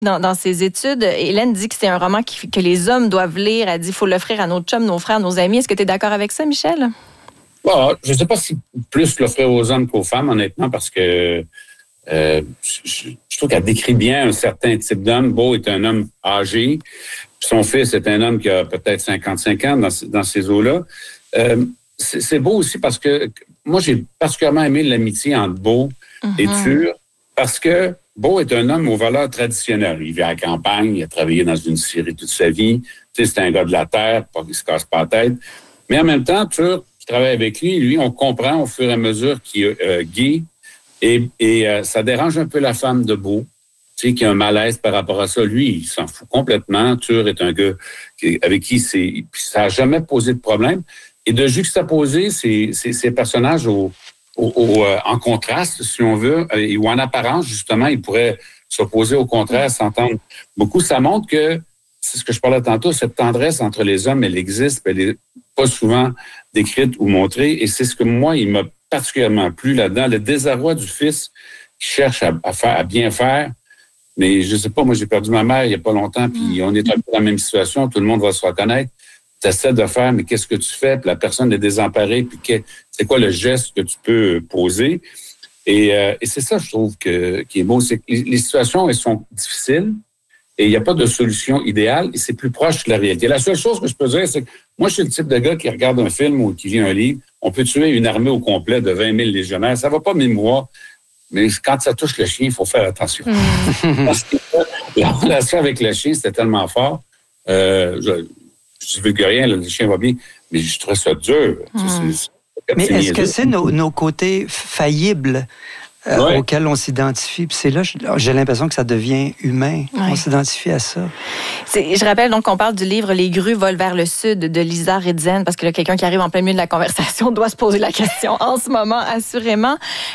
Dans ses études, Hélène dit que c'est un roman que les hommes doivent lire. Elle dit qu'il faut l'offrir à nos chums, nos frères, nos amis. Est-ce que tu es d'accord avec ça, Michel? Bon, je ne sais pas si plus l'offrir aux hommes qu'aux femmes, honnêtement, parce que je trouve qu'elle décrit bien un certain type d'homme. Beau est un homme âgé. Son fils est un homme qui a peut-être 55 ans dans ces eaux-là. C'est beau aussi parce que moi, j'ai particulièrement aimé l'amitié entre Beau et Ture parce que Beau est un homme aux valeurs traditionnelles. Il vit à la campagne, il a travaillé dans une scierie toute sa vie. Tu sais, c'est un gars de la terre, pas qu'il se casse pas la tête. Mais en même temps, Ture, qui travaille avec lui, on comprend au fur et à mesure qu'il est gay et ça dérange un peu la femme de Beau, tu sais, qui a un malaise par rapport à ça. Lui, il s'en fout complètement. Ture est un gars avec qui ça n'a jamais posé de problème. Et de juxtaposer ces personnages en contraste, si on veut, ou en apparence, justement, ils pourraient s'opposer au contraire, s'entendre beaucoup. Ça montre que, c'est ce que je parlais tantôt, cette tendresse entre les hommes, elle existe, elle n'est pas souvent décrite ou montrée. Et c'est ce que moi, il m'a particulièrement plu là-dedans, le désarroi du fils qui cherche à bien faire. Mais je sais pas, moi, j'ai perdu ma mère il n'y a pas longtemps, puis on est un peu dans la même situation, tout le monde va se reconnaître. Tu essaies de faire, mais qu'est-ce que tu fais? Puis la personne est désemparée, puis c'est quoi le geste que tu peux poser? Et c'est ça, je trouve, qui est beau. C'est que les situations, elles sont difficiles et il n'y a pas de solution idéale et c'est plus proche de la réalité. La seule chose que je peux dire, c'est que moi, je suis le type de gars qui regarde un film ou qui lit un livre. On peut tuer une armée au complet de 20 000 légionnaires. Ça va pas mémoire, mais quand ça touche le chien, il faut faire attention. Parce que la relation avec le chien, c'était tellement fort. Je ne veux que rien, le chien va bien, mais je trouve ça dur. Mais est-ce que c'est nos côtés faillibles auxquels on s'identifie? Puis c'est là, j'ai l'impression que ça devient humain. On s'identifie à ça. Je rappelle donc qu'on parle du livre « Les grues volent vers le sud » de Lisa Ridzen, parce que là, quelqu'un qui arrive en plein milieu de la conversation doit se poser la question en ce moment, assurément.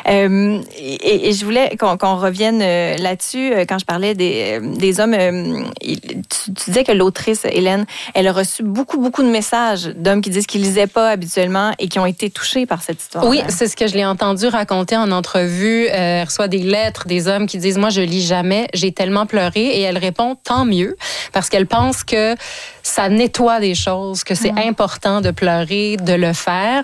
Et je voulais qu'on revienne là-dessus. Quand je parlais des hommes, tu disais que l'autrice, Hélène, elle a reçu beaucoup de messages d'hommes qui disent qu'ils lisaient pas habituellement et qui ont été touchés par cette histoire. Oui, c'est ce que je l'ai entendu raconter en entrevue. Elle reçoit des lettres des hommes qui disent « Moi, je lis jamais, j'ai tellement pleuré. » Et elle répond « Tant mieux », parce qu'elle pense que ça nettoie des choses, que c'est important de pleurer, de le faire.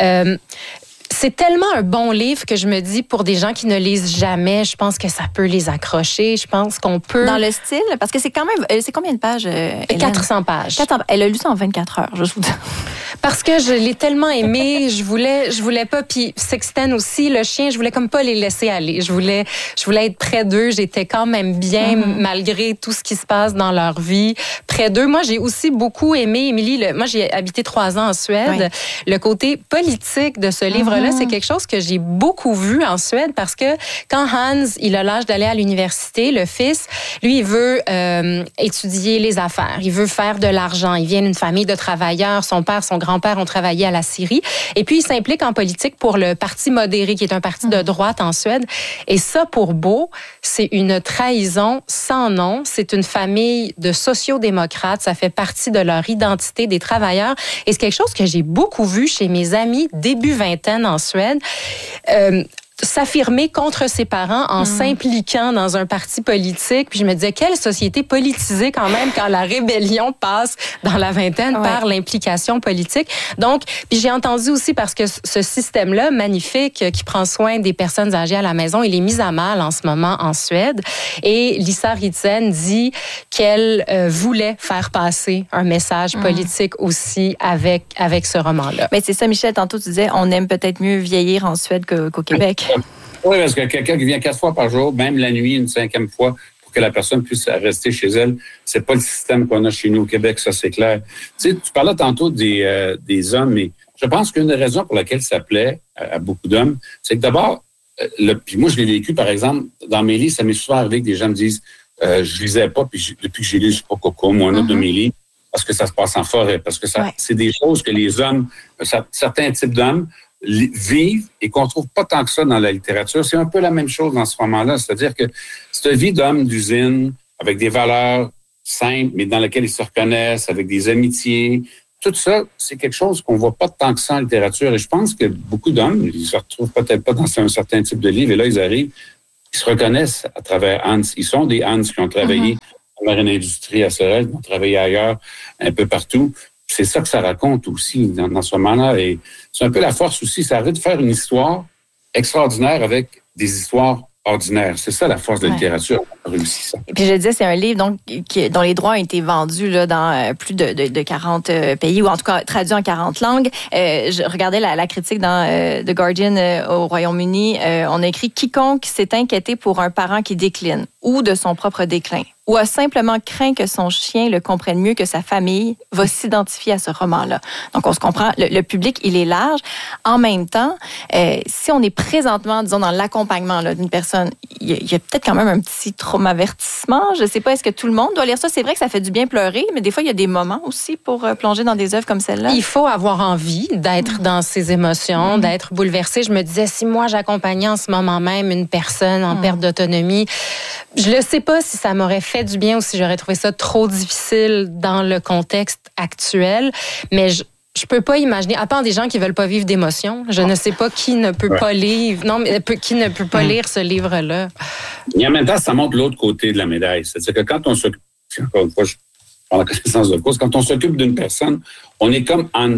C'est tellement un bon livre que je me dis, pour des gens qui ne lisent jamais, je pense que ça peut les accrocher. Je pense qu'on peut... Dans le style? Parce que c'est quand même... C'est combien de pages, Hélène? 400 pages. Elle a lu ça en 24 heures, je vous dis. Parce que je l'ai tellement aimé, je voulais pas, puis Sexten aussi, le chien, je voulais comme pas les laisser aller. Je voulais être près d'eux. J'étais quand même bien, malgré tout ce qui se passe dans leur vie, près d'eux. Moi, j'ai aussi beaucoup aimé, Émilie, moi, j'ai habité 3 ans en Suède. Le côté politique de ce livre-là, c'est quelque chose que j'ai beaucoup vu en Suède, parce que quand Hans, il a l'âge d'aller à l'université, le fils, lui, il veut étudier les affaires. Il veut faire de l'argent. Il vient d'une famille de travailleurs. Son père, son grand-père ont travaillé à la Syrie. Et puis, il s'implique en politique pour le Parti modéré, qui est un parti de droite en Suède. Et ça, pour Beau, c'est une trahison sans nom. C'est une famille de sociodémocrates. Ça fait partie de leur identité des travailleurs. Et c'est quelque chose que j'ai beaucoup vu chez mes amis début vingtaine en Suède. S'affirmer contre ses parents en s'impliquant dans un parti politique. Puis je me disais, quelle société politisée quand même, quand la rébellion passe dans la vingtaine par l'implication politique. Donc, puis j'ai entendu aussi, parce que ce système-là, magnifique, qui prend soin des personnes âgées à la maison, il est mis à mal en ce moment en Suède. Et Lisa Ridzen dit qu'elle voulait faire passer un message politique aussi avec ce roman-là. Mais c'est ça, Michel, tantôt tu disais, on aime peut-être mieux vieillir en Suède qu'au Québec. Oui, parce que quelqu'un qui vient 4 fois par jour, même la nuit, une 5e fois, pour que la personne puisse rester chez elle, c'est pas le système qu'on a chez nous au Québec, ça c'est clair. Tu sais, tu parlais tantôt des hommes, mais je pense qu'une des raisons pour laquelle ça plaît à beaucoup d'hommes, c'est que d'abord, puis moi je l'ai vécu, par exemple, dans mes livres, ça m'est souvent arrivé que des gens me disent je lisais pas, puis depuis que j'ai lu, je sais pas Coco, moi, un autre de mes livres, parce que ça se passe en forêt, parce que c'est des choses que les hommes, certains types d'hommes, vivent et qu'on trouve pas tant que ça dans la littérature. C'est un peu la même chose dans ce roman-là. C'est-à-dire que cette vie d'homme d'usine, avec des valeurs simples, mais dans lesquelles ils se reconnaissent, avec des amitiés, tout ça, c'est quelque chose qu'on voit pas tant que ça en littérature. Et je pense que beaucoup d'hommes, ils se retrouvent peut-être pas dans un certain type de livre, et là, ils arrivent. Ils se reconnaissent à travers Hans. Ils sont des Hans qui ont travaillé en marine industrie à Sorel, qui ont travaillé ailleurs, un peu partout. C'est ça que ça raconte aussi dans ce moment-là. Et c'est un peu la force aussi. Ça arrive de faire une histoire extraordinaire avec des histoires ordinaires. C'est ça la force de la littérature. On a réussi ça. Et puis je disais, c'est un livre donc, dont les droits ont été vendus là, dans plus de 40 pays, ou en tout cas traduits en 40 langues. Je regardais la critique dans The Guardian au Royaume-Uni. On a écrit « Quiconque s'est inquiété pour un parent qui décline ou de son propre déclin ou a simplement craint que son chien le comprenne mieux que sa famille va s'identifier à ce roman-là. » Donc, on se comprend, le public, il est large. En même temps, si on est présentement, disons, dans l'accompagnement là, d'une personne, il y a peut-être quand même un petit traumavertissement. Je ne sais pas, est-ce que tout le monde doit lire ça? C'est vrai que ça fait du bien pleurer, mais des fois, il y a des moments aussi pour plonger dans des œuvres comme celle-là. Il faut avoir envie d'être dans ses émotions, d'être bouleversé. Je me disais, si moi, j'accompagnais en ce moment même une personne en perte d'autonomie, je ne sais pas si ça m'aurait fait du bien ou si j'aurais trouvé ça trop difficile dans le contexte actuel, mais je peux pas imaginer, à part des gens qui veulent pas vivre d'émotions, je ne sais pas qui ne peut pas lire, qui ne peut pas lire ce livre-là. Et en même temps, ça montre l'autre côté de la médaille. C'est-à-dire que quand on s'occupe, encore une fois, je prends la connaissance de cause, quand on s'occupe d'une personne, on est comme Hans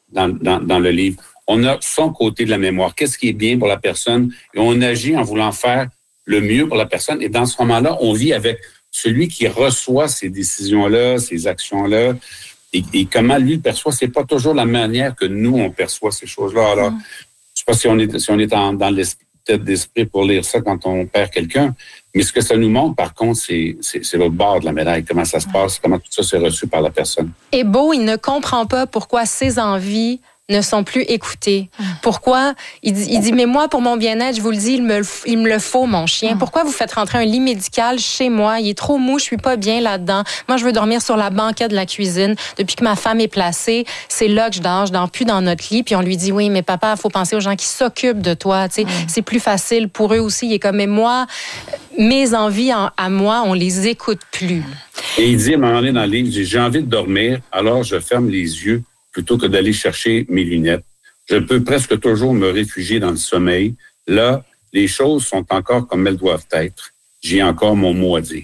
dans le livre. On a son côté de la mémoire. Qu'est-ce qui est bien pour la personne? Et on agit en voulant faire le mieux pour la personne. Et dans ce moment-là, on vit avec celui qui reçoit ces décisions-là, ces actions-là, et comment lui perçoit. C'est pas toujours la manière que nous, on perçoit ces choses-là. Alors, je sais pas si on est dans l'état d'esprit pour lire ça quand on perd quelqu'un, mais ce que ça nous montre, par contre, c'est l'autre bord de la médaille, comment ça se passe, comment tout ça s'est reçu par la personne. Et Beau, il ne comprend pas pourquoi ses envies ne sont plus écoutés. Pourquoi? Il dit, mais moi, pour mon bien-être, je vous le dis, il me le faut, mon chien. Pourquoi vous faites rentrer un lit médical chez moi? Il est trop mou, je suis pas bien là-dedans. Moi, je veux dormir sur la banquette de la cuisine. Depuis que ma femme est placée, c'est là que je dors plus dans notre lit. Puis on lui dit, oui, mais papa, il faut penser aux gens qui s'occupent de toi. Tu sais, c'est plus facile pour eux aussi. Il est comme, mais moi, mes envies à moi, on les écoute plus. Et il dit, à un moment donné dans le livre, j'ai envie de dormir, alors je ferme les yeux plutôt que d'aller chercher mes lunettes. Je peux presque toujours me réfugier dans le sommeil. Là, les choses sont encore comme elles doivent être. J'ai encore mon mot à dire.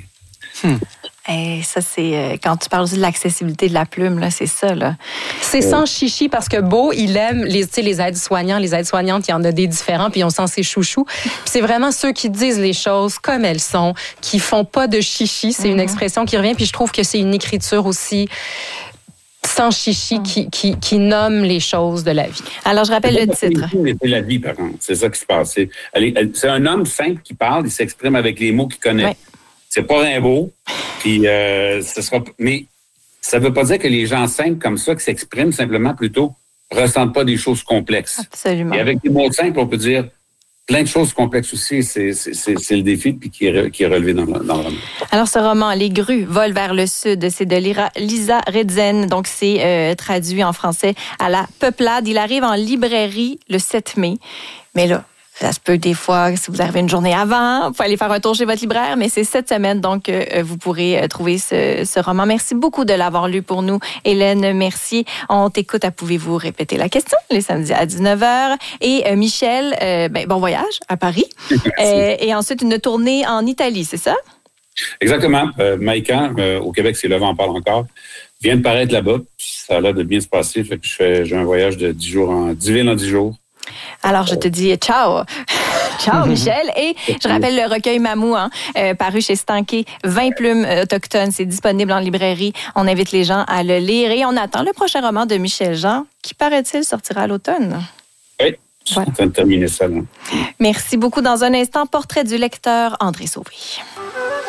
Et ça, c'est quand tu parles de l'accessibilité de la plume, là, c'est ça. Là. C'est sans chichi parce que Beau, il aime les aides-soignants, les aides-soignantes, il y en a des différents, puis on sent ses chouchous. Puis c'est vraiment ceux qui disent les choses comme elles sont, qui font pas de chichi. C'est une expression qui revient, puis je trouve que c'est une écriture aussi sans chichi qui nomme les choses de la vie. Alors, je rappelle le titre. C'est la vie, par contre. C'est ça qui se passe. C'est un homme simple qui parle, il s'exprime avec les mots qu'il connaît. Oui. C'est pas Rimbaud. Puis, mais ça veut pas dire que les gens simples comme ça, qui s'expriment simplement plutôt, ressentent pas des choses complexes. Absolument. Et avec des mots simples, on peut dire plein de choses complexes aussi. C'est le défi puis qui est relevé dans le roman. Alors, ce roman, Les grues volent vers le sud, c'est de Lisa Redzen. Donc, c'est traduit en français à la Peuplade. Il arrive en librairie le 7 mai. Mais là, ça se peut des fois, si vous arrivez une journée avant, vous pouvez aller faire un tour chez votre libraire, mais c'est cette semaine, donc vous pourrez trouver ce roman. Merci beaucoup de l'avoir lu pour nous, Hélène Mercier. On t'écoute, pouvez-vous répéter la question, les samedis à 19h. Et Michel, bon voyage à Paris. Et ensuite, une tournée en Italie, c'est ça? Exactement. Maïcan, au Québec, c'est Le Vent en parle encore, vient de paraître là-bas. Ça a l'air de bien se passer, fait que j'ai un voyage de 10 villes en 10 jours. Alors, je te dis ciao. Ciao, Michel. Et je rappelle le recueil Mamou, paru chez Stanké, 20 plumes autochtones. C'est disponible en librairie. On invite les gens à le lire. Et on attend le prochain roman de Michel Jean, qui, paraît-il, sortira à l'automne. Oui, je suis en train de terminer ça. Là. Merci beaucoup. Dans un instant, portrait du lecteur, André Sauvé.